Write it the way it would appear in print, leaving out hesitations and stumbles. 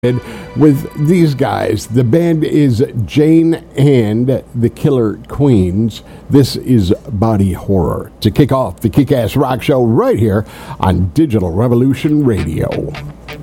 with these guys. The band is Jane and the Killer Queens. This is Body Horror to kick off the Kick-Ass Rock Show right here on Digital Revolution Radio.